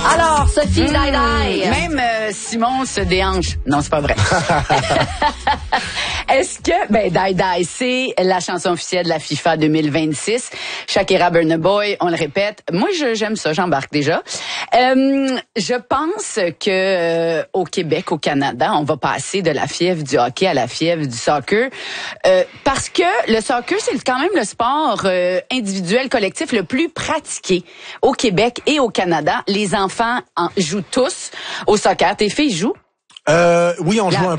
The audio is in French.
Alors, Sophie, die. Même Simon se déhanche. Non, c'est pas vrai. Est-ce que, die, c'est la chanson officielle de la FIFA 2026. Shakira Burna Boy, on le répète. Moi, j'aime ça, j'embarque déjà. Je pense que au Québec, au Canada, on va passer de la fièvre du hockey à la fièvre du soccer. Parce que le soccer, c'est quand même le sport individuel, collectif le plus pratiqué au Québec et au Canada. Les enfants jouent tous au soccer. Tes filles jouent? Oui, on joue un